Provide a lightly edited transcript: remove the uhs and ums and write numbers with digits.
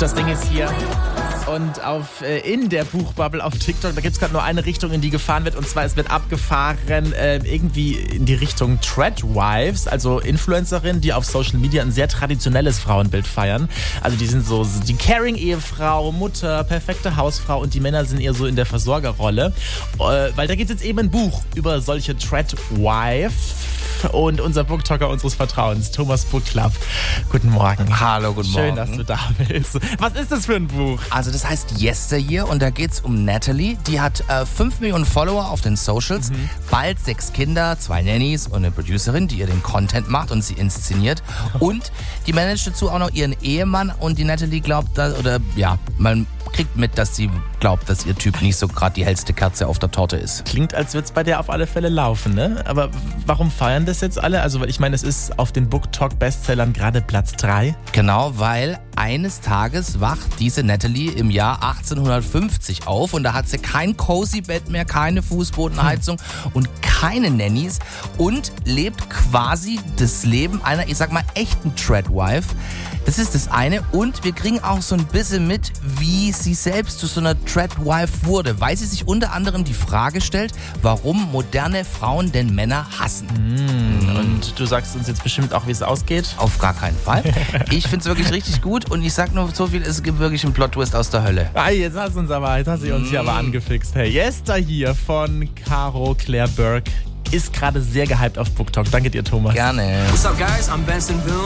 Das Ding ist hier. Und in der Buchbubble auf TikTok, da gibt es gerade nur eine Richtung, in die gefahren wird. Und zwar, es wird abgefahren irgendwie in die Richtung Treadwives, also Influencerinnen, die auf Social Media ein sehr traditionelles Frauenbild feiern. Also die sind so die Caring-Ehefrau, Mutter, perfekte Hausfrau und die Männer sind eher so in der Versorgerrolle. Weil da gibt es jetzt eben ein Buch über solche Treadwives. Und unser Booktalker unseres Vertrauens, Thomas Book Club. Guten Morgen. Hallo, guten Morgen. Schön, dass du da bist. Was ist das für ein Buch? Also das heißt Yesteryear und da geht's um Natalie. Die hat 5 Millionen Follower auf den Socials, bald 6 Kinder, 2 Nannies und eine Producerin, die ihr den Content macht und sie inszeniert. Und die managt dazu auch noch ihren Ehemann und die Natalie glaubt, man kriegt mit, dass sie glaubt, dass ihr Typ nicht so gerade die hellste Kerze auf der Torte ist. Klingt, als würde es bei der auf alle Fälle laufen, ne? Aber warum feiern das jetzt alle? Also, weil ich meine, es ist auf den BookTok-Bestsellern gerade Platz 3. Genau, weil eines Tages wacht diese Natalie im Jahr 1850 auf und da hat sie kein cozy Bett mehr, keine Fußbodenheizung und keine Nannies und lebt quasi das Leben einer, ich sag mal, echten Treadwife. Das ist das eine und wir kriegen auch so ein bisschen mit, wie sie selbst zu so einer Treadwife wurde, weil sie sich unter anderem die Frage stellt, warum moderne Frauen denn Männer hassen. Und du sagst uns jetzt bestimmt auch, wie es ausgeht? Auf gar keinen Fall. Ich finde es wirklich richtig gut und ich sag nur so viel, es gibt wirklich einen Plot-Twist aus der Hölle. Jetzt hast du uns hier aber angefixt. Hey, Yesteryear von Caro Claire Burke ist gerade sehr gehypt auf BookTok. Danke dir, Thomas. Gerne. What's up, guys? I'm Benson Boone.